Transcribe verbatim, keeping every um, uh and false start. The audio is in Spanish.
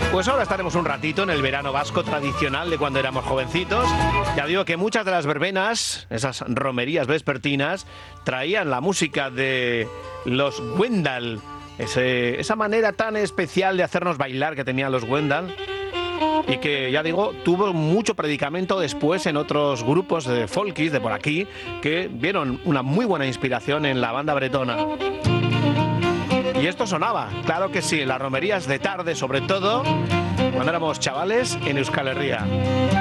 Pues ahora estaremos un ratito en el verano vasco tradicional de cuando éramos jovencitos. Ya digo que muchas de las verbenas, esas romerías vespertinas, traían la música de los Wendal, ese, esa manera tan especial de hacernos bailar que tenían los Wendal, y que, ya digo, tuvo mucho predicamento después en otros grupos de folkies de por aquí que vieron una muy buena inspiración en la banda bretona. Y esto sonaba, claro que sí, en las romerías de tarde, sobre todo cuando éramos chavales en Euskal Herria.